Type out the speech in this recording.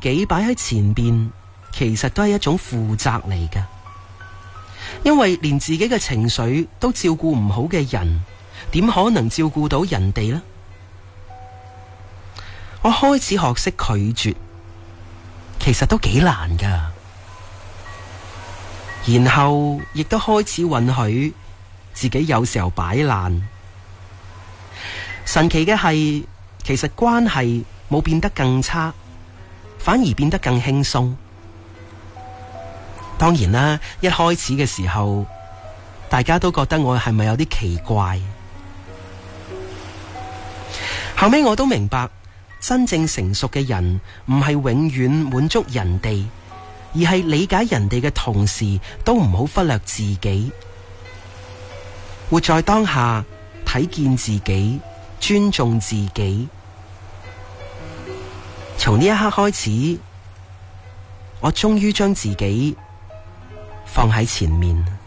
己擺喺前邊，其實都係一種負責嚟㗎。因為連自己嘅情緒都照顧唔好嘅人，點可能照顧到人哋呢？我開始學識拒絕，其實都幾難㗎。然後亦都開始允許自己有時候擺爛。神奇嘅係，其實關係冇變得更差，反而變得更輕鬆。當然啦，一開始嘅時候，大家都覺得我係咪有啲奇怪？後尾我都明白，真正成熟嘅人唔係永遠滿足人哋，而係理解人哋嘅同時，都唔好忽略自己，活在當下，睇見自己，尊重自己。從呢一刻開始，我終於將自己放喺前面。